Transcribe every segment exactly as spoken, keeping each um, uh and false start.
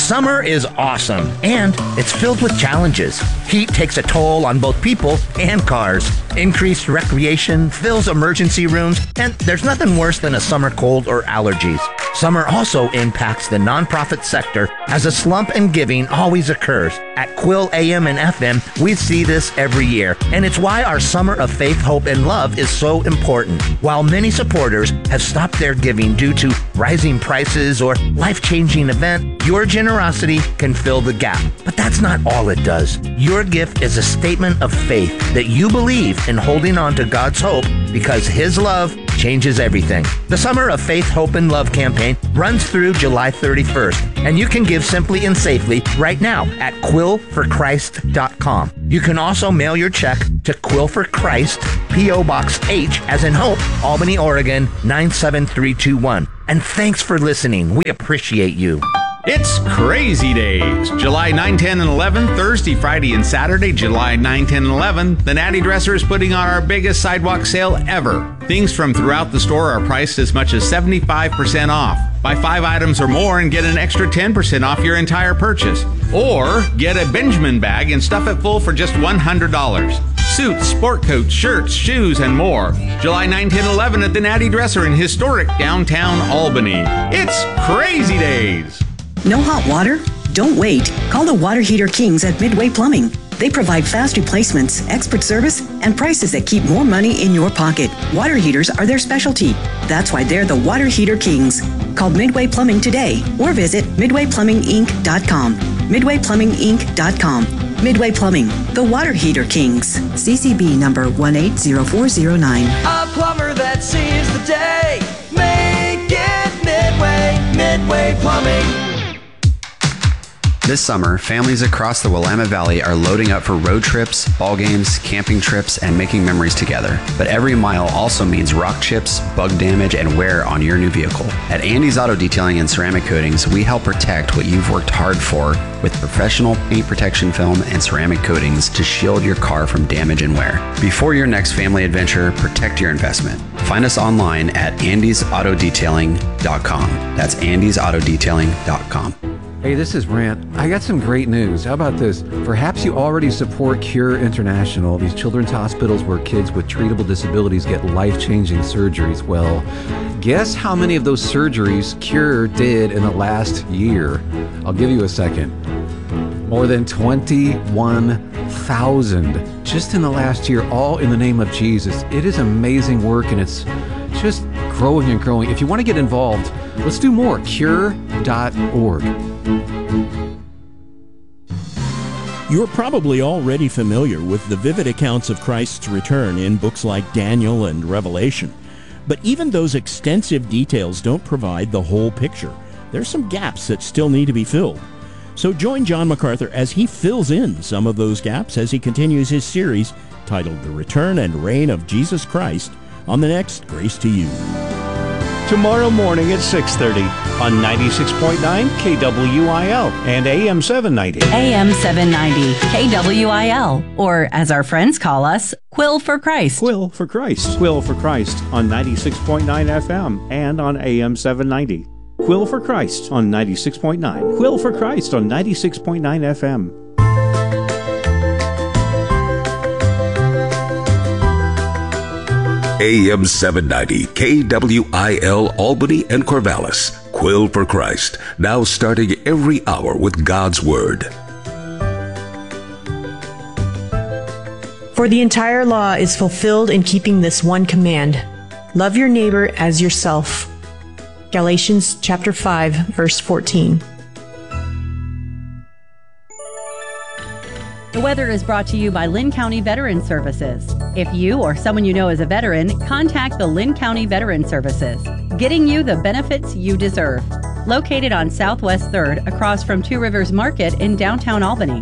Summer is awesome, and it's filled with challenges. Heat takes a toll on both people and cars. Increased recreation fills emergency rooms, and there's nothing worse than a summer cold or allergies. Summer also impacts the nonprofit sector as a slump in giving always occurs. At Quill A M and F M, we see this every year, and it's why our Summer of Faith, Hope, and Love is so important. While many supporters have stopped their giving due to rising prices or life-changing event, your generosity can fill the gap. But that's not all it does. Your gift is a statement of faith that you believe in holding on to God's hope because His love changes everything. The Summer of Faith, Hope, and Love campaign runs through July thirty-first, and you can give simply and safely right now at quill for christ dot com. You can also mail your check to Quill for Christ, P O Box H, as in Hope, Albany, Oregon, nine seven three two one. And thanks for listening. We appreciate you. It's Crazy Days, July ninth, tenth, and eleventh, Thursday, Friday, and Saturday, July ninth, tenth, and eleventh. The Natty Dresser is putting on our biggest sidewalk sale ever. Things from throughout the store are priced as much as seventy-five percent off. Buy five items or more and get an extra ten percent off your entire purchase. Or get a Benjamin bag and stuff it full for just one hundred dollars. Suits, sport coats, shirts, shoes, and more. July ninth, tenth, and eleventh at the Natty Dresser in historic downtown Albany. It's Crazy Days. No hot water? Don't wait. Call the Water Heater Kings at Midway Plumbing. They provide fast replacements, expert service, and prices that keep more money in your pocket. Water heaters are their specialty. That's why they're the Water Heater Kings. Call Midway Plumbing today or visit midway plumbing inc dot com. midway plumbing inc dot com. Midway Plumbing, the Water Heater Kings. C C B number one eight zero four zero nine. A plumber that sees the day. Make it Midway, Midway Plumbing. This summer, families across the Willamette Valley are loading up for road trips, ball games, camping trips, and making memories together. But every mile also means rock chips, bug damage, and wear on your new vehicle. At Andy's Auto Detailing and Ceramic Coatings, we help protect what you've worked hard for with professional paint protection film and ceramic coatings to shield your car from damage and wear. Before your next family adventure, protect your investment. Find us online at andys auto detailing dot com. That's andys auto detailing dot com. Hey, this is Brant. I got some great news. How about this? Perhaps you already support Cure International, these children's hospitals where kids with treatable disabilities get life-changing surgeries. Well, guess how many of those surgeries Cure did in the last year? I'll give you a second. More than twenty-one thousand just in the last year, all in the name of Jesus. It is amazing work, and it's just growing and growing. If you want to get involved, let's do more. cure dot org. You're probably already familiar with the vivid accounts of Christ's return in books like Daniel and Revelation. But even those extensive details don't provide the whole picture. There's some gaps that still need to be filled. So join John MacArthur as he fills in some of those gaps as he continues his series titled The Return and Reign of Jesus Christ on the next Grace to You. Tomorrow morning at six thirty on ninety-six point nine K W I L and A M seven ninety. A M seven ninety K W I L, or as our friends call us, Quill for Christ. Quill for Christ. Quill for Christ on ninety-six point nine F M and on A M seven ninety. Quill for Christ on ninety-six point nine. Quill for Christ on ninety-six point nine F M. A M seven ninety, K W I L, Albany and Corvallis. Quill for Christ, now starting every hour with God's Word. For the entire law is fulfilled in keeping this one command: love your neighbor as yourself. Galatians chapter five, verse fourteen. The weather is brought to you by Lynn County Veteran Services. If you or someone you know is a veteran, contact the Lynn County Veteran Services, getting you the benefits you deserve. Located on Southwest third, across from Two Rivers Market in downtown Albany.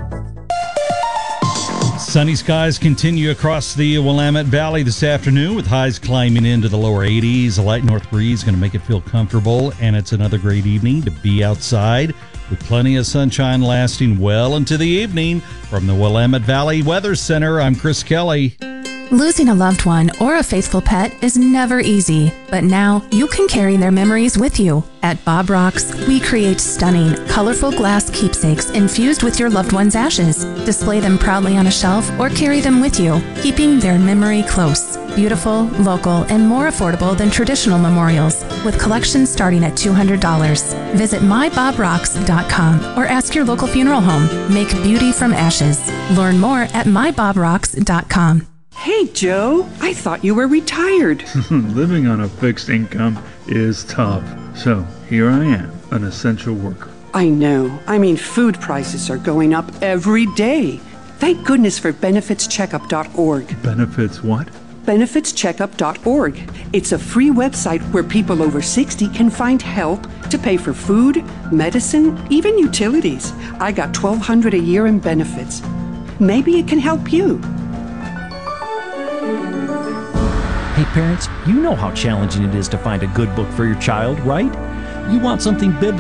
Sunny skies continue across the Willamette Valley this afternoon with highs climbing into the lower eighties. A light north breeze is going to make it feel comfortable, and it's another great evening to be outside with plenty of sunshine lasting well into the evening. From the Willamette Valley Weather Center, I'm Chris Kelly. Losing a loved one or a faithful pet is never easy, but now you can carry their memories with you. At Bob Rocks, we create stunning, colorful glass keepsakes infused with your loved one's ashes. Display them proudly on a shelf or carry them with you, keeping their memory close. Beautiful, local, and more affordable than traditional memorials, with collections starting at two hundred dollars. Visit my bob rocks dot com or ask your local funeral home. Make beauty from ashes. Learn more at my bob rocks dot com. Hey, Joe, I thought you were retired. Living on a fixed income is tough. So here I am, an essential worker. I know. I mean, food prices are going up every day. Thank goodness for benefits checkup dot org. Benefits what? benefits checkup dot org. It's a free website where people over sixty can find help to pay for food, medicine, even utilities. I got twelve hundred dollars a year in benefits. Maybe it can help you. Hey parents, you know how challenging it is to find a good book for your child, right? You want something biblical.